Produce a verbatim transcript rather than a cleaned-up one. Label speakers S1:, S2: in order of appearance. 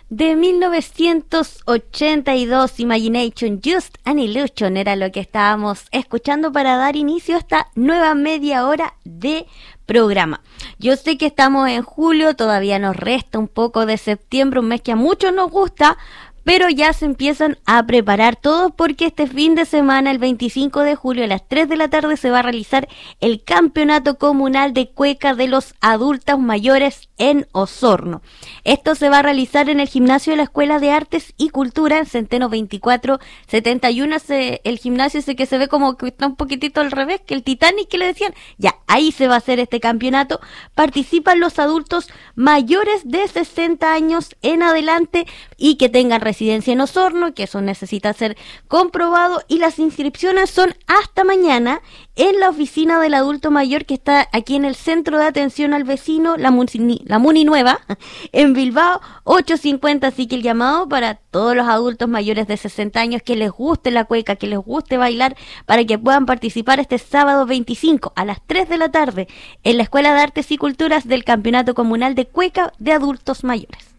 S1: de mil novecientos ochenta y dos, Imagination, Just an Illusion, era lo que estábamos escuchando para dar inicio a esta nueva media hora de programa. Yo sé que estamos en julio, todavía nos resta un poco de septiembre, un mes que a muchos nos gusta, pero ya se empiezan a preparar todos porque este fin de semana, el veinticinco de julio a las tres de la tarde, se va a realizar el Campeonato Comunal de Cueca de los Adultos Mayores en Osorno. Esto se va a realizar en el gimnasio de la Escuela de Artes y Cultura en Centeno veinticuatro setenta y uno. Se, el gimnasio ese que se ve como que está un poquitito al revés que el Titanic que le decían. Ya, ahí se va a hacer este campeonato. Participan los adultos mayores de sesenta años en adelante y que tengan residencia en Osorno, que eso necesita ser comprobado, y las inscripciones son hasta mañana en la oficina del adulto mayor que está aquí en el Centro de Atención al Vecino, la, Muni, la Muni Nueva, en Bilbao, ochocientos cincuenta. Así que el llamado para todos los adultos mayores de sesenta años que les guste la cueca, que les guste bailar, para que puedan participar este sábado veinticinco a las tres de la tarde en la Escuela de Artes y Culturas del Campeonato Comunal de Cueca de Adultos Mayores.